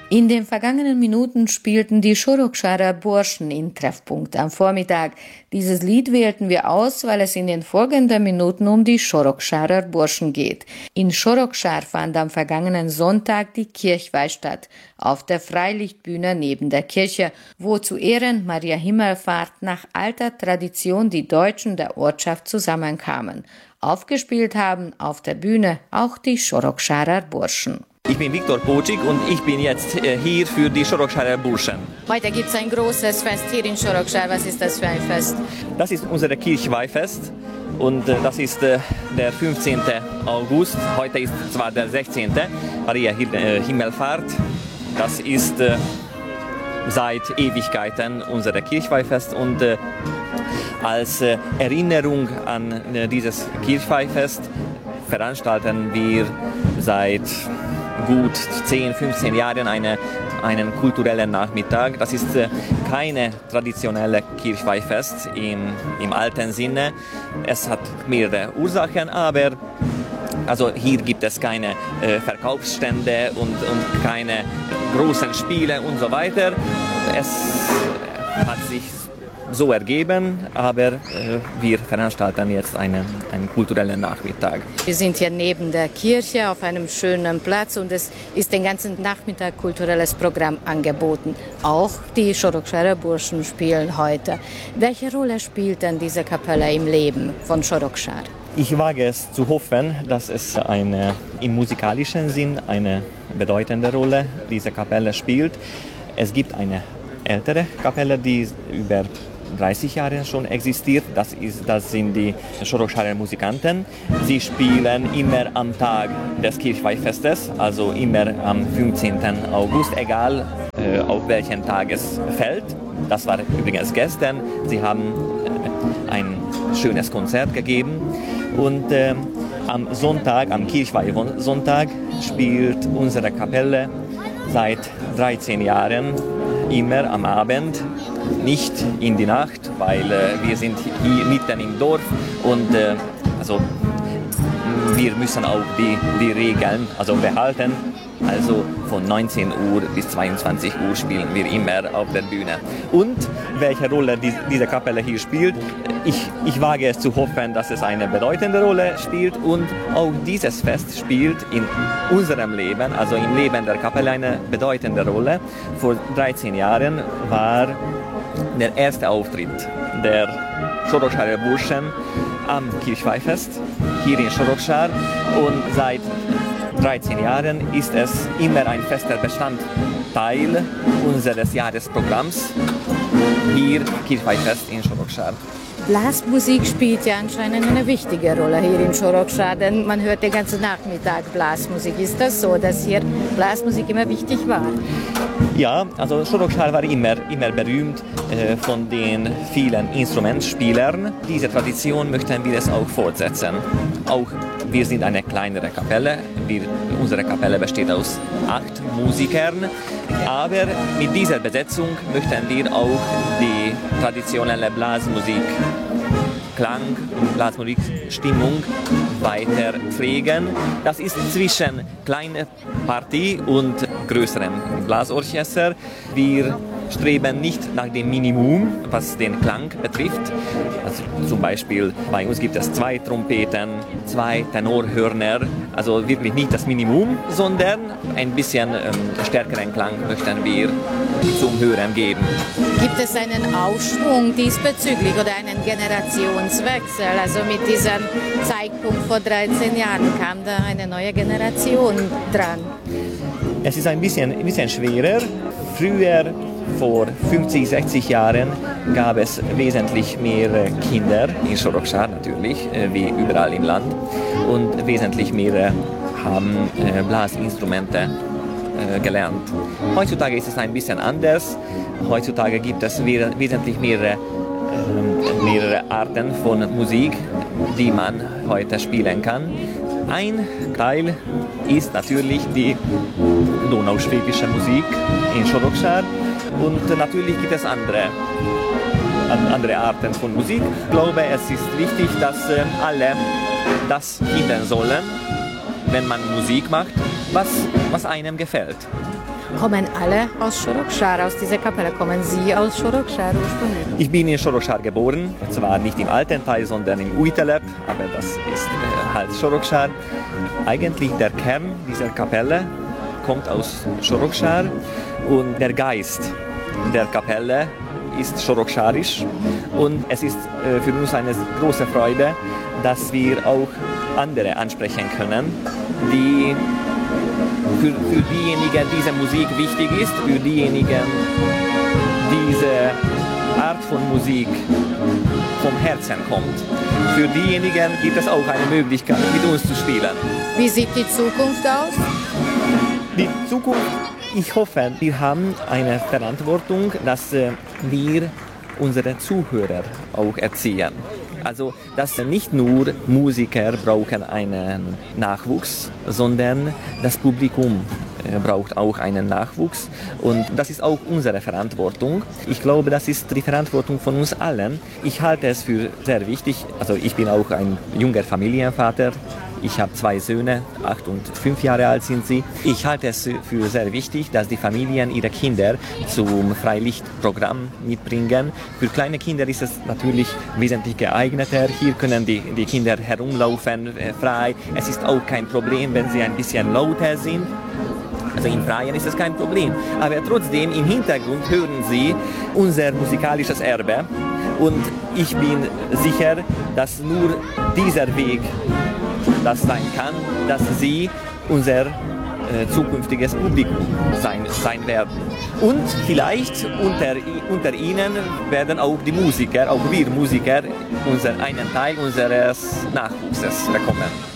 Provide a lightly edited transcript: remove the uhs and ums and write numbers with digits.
In den vergangenen Minuten spielten die Soroksarer Burschen in Treffpunkt am Vormittag. Dieses Lied wählten wir aus, weil es in den folgenden Minuten um die Soroksarer Burschen geht. In Soroksar fand am vergangenen Sonntag die Kirchweih statt, auf der Freilichtbühne neben der Kirche, wo zu Ehren Maria Himmelfahrt nach alter Tradition die Deutschen der Ortschaft zusammenkamen. Aufgespielt haben auf der Bühne auch die Soroksarer Burschen. Ich bin Viktor Pocik und ich bin jetzt hier für die Soroksarer Burschen. Heute gibt es ein großes Fest hier in Soroksar. Was ist das für ein Fest? Das ist unser Kirchweihfest und das ist der 15. August. Heute ist zwar der 16. Maria Himmelfahrt. Das ist seit Ewigkeiten unser Kirchweihfest und als Erinnerung an dieses Kirchweihfest veranstalten wir seit gut 10, 15 Jahren einen kulturellen Nachmittag. Das ist keine traditionelle Kirchweihfest im alten Sinne. Es hat mehrere Ursachen, aber also hier gibt es keine Verkaufsstände und keine großen Spiele und so weiter. Es hat sich so ergeben, aber wir veranstalten jetzt einen kulturellen Nachmittag. Wir sind hier neben der Kirche auf einem schönen Platz und es ist den ganzen Nachmittag kulturelles Programm angeboten. Auch die Soroksarer Burschen spielen heute. Welche Rolle spielt denn diese Kapelle im Leben von Soroksar? Ich wage es zu hoffen, dass es im musikalischen Sinn eine bedeutende Rolle diese Kapelle spielt. Es gibt eine ältere Kapelle, die über 30 Jahre schon existiert. Das sind die Soroksarer Musikanten. Sie spielen immer am Tag des Kirchweihfestes, also immer am 15. August, egal auf welchen Tag es fällt. Das war übrigens gestern. Sie haben ein schönes Konzert gegeben und am Sonntag, am Kirchweihsonntag, spielt unsere Kapelle seit 13 Jahren immer am Abend, nicht in die Nacht, weil wir sind hier mitten im Dorf und also wir müssen auch die Regeln behalten. Also von 19 Uhr bis 22 Uhr spielen wir immer auf der Bühne. Und welche Rolle diese Kapelle hier spielt, ich wage es zu hoffen, dass es eine bedeutende Rolle spielt und auch dieses Fest spielt in unserem Leben, also im Leben der Kapelle eine bedeutende Rolle. Vor 13 Jahren war der erste Auftritt der Soroksarer Burschen am Kirchweihfest hier in Soroksar und seit 13 Jahren ist es immer ein fester Bestandteil unseres Jahresprogramms hier Kirchweihfest in Soroksar. Blasmusik spielt ja anscheinend eine wichtige Rolle hier in Soroksar, denn man hört den ganzen Nachmittag Blasmusik. Ist das so, dass hier Blasmusik immer wichtig war? Ja, also Soroksar war immer berühmt von den vielen Instrumentspielern. Diese Tradition möchten wir es auch fortsetzen. Auch wir sind eine kleinere Kapelle. Unsere Kapelle besteht aus 8 Musikern. Aber mit dieser Besetzung möchten wir auch die traditionelle Blasmusik, Klang und Blasmusikstimmung weiter pflegen. Das ist zwischen kleiner Partie und größerem Blasorchester. Wir streben nicht nach dem Minimum, was den Klang betrifft. Also zum Beispiel bei uns gibt es 2 Trompeten, 2 Tenorhörner, also wirklich nicht das Minimum, sondern ein bisschen stärkeren Klang möchten wir zum Hören geben. Gibt es einen Aufschwung diesbezüglich oder einen Generationswechsel? Also mit diesem Zeitpunkt vor 13 Jahren kam da eine neue Generation dran. Es ist ein bisschen schwerer. Früher, vor 50, 60 Jahren, gab es wesentlich mehr Kinder in Soroksar natürlich, wie überall im Land. Und wesentlich mehr haben Blasinstrumente gelernt. Heutzutage ist es ein bisschen anders. Heutzutage gibt es wesentlich mehrere Arten von Musik, die man heute spielen kann. Ein Teil ist natürlich die donauschwäbische Musik in Soroksar und natürlich gibt es andere Arten von Musik. Ich glaube, es ist wichtig, dass alle das finden sollen, wenn man Musik macht, was einem gefällt. Kommen alle aus Sorokschär, aus dieser Kapelle? Kommen Sie aus Sorokschär ursprünglich? Ich bin in Sorokschär geboren, zwar nicht im alten Teil, sondern im Uitelep, aber das ist halt Sorokschär. Eigentlich der Kern dieser Kapelle kommt aus Sorokschär und der Geist der Kapelle ist sorokscharisch und es ist für uns eine große Freude, dass wir auch andere ansprechen können, die für diejenigen diese Musik wichtig ist, für diejenigen diese Art von Musik vom Herzen kommt. Für diejenigen gibt es auch eine Möglichkeit, mit uns zu spielen. Wie sieht die Zukunft aus? Die Zukunft, ich hoffe, wir haben eine Verantwortung, dass wir unsere Zuhörer auch erziehen. Also, dass nicht nur Musiker brauchen einen Nachwuchs, sondern das Publikum braucht auch einen Nachwuchs und das ist auch unsere Verantwortung. Ich glaube, das ist die Verantwortung von uns allen. Ich halte es für sehr wichtig, also ich bin auch ein junger Familienvater. Ich habe 2 Söhne, 8 und 5 Jahre alt sind sie. Ich halte es für sehr wichtig, dass die Familien ihre Kinder zum Freilichtprogramm mitbringen. Für kleine Kinder ist es natürlich wesentlich geeigneter. Hier können die Kinder herumlaufen frei. Es ist auch kein Problem, wenn sie ein bisschen lauter sind. Also im Freien ist es kein Problem. Aber trotzdem im Hintergrund hören sie unser musikalisches Erbe. Und ich bin sicher, dass nur dieser Weg das sein kann, dass sie unser zukünftiges Publikum sein werden. Und vielleicht unter ihnen werden auch die Musiker, auch wir Musiker, einen Teil unseres Nachwuchses bekommen.